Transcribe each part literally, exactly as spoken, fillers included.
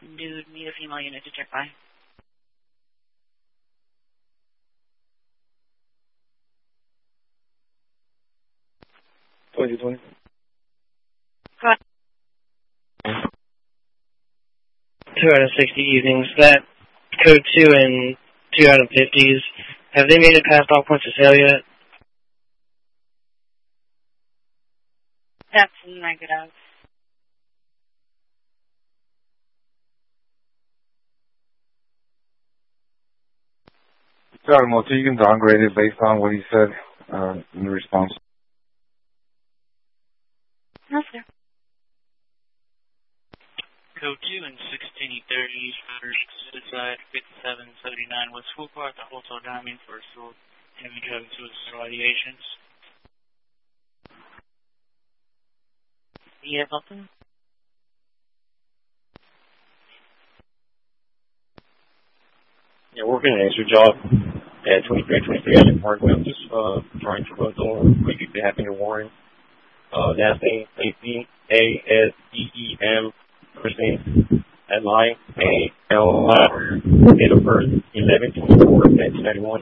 Dude, need a female unit to check by. twenty twenty. Go ahead. two out of sixty evenings. That code two and two out of fifties, have they made it past all points of sale yet? That's negative. Sorry, Mo, so you can downgrade it based on what he said uh, in the response. That's fair. Code two and sixteen thirty, first suicide, fifty-seven seventy-nine West Fuqua at the Hotel Diamond for assault, individual having suicidal ideations. Yeah, Bolton. Yeah, working an extra job at twenty-three twenty-three Allen Parkway. I'm just uh, trying to run door. Maybe if they happen to warrant. Uh, last name, A C A S E E M. First name, L I A L I. Date of birth, eleven twenty-four nineteen ninety-one.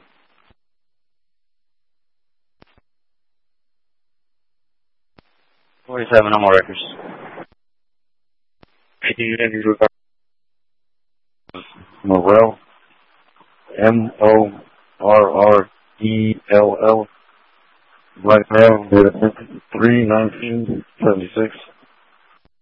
forty-seven, no more records. eighteen interviews with Morrell. M O R R E L L. Black male, three nineteen seventy-six.